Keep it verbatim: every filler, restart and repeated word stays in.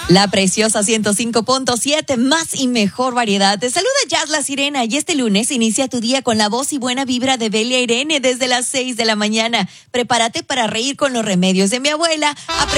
La preciosa ciento cinco punto siete, más y mejor variedad. Te saluda Jazz La Sirena y este lunes inicia tu día con la voz y buena vibra de Belia Irene desde las seis de la mañana. Prepárate para reír con los remedios de mi abuela.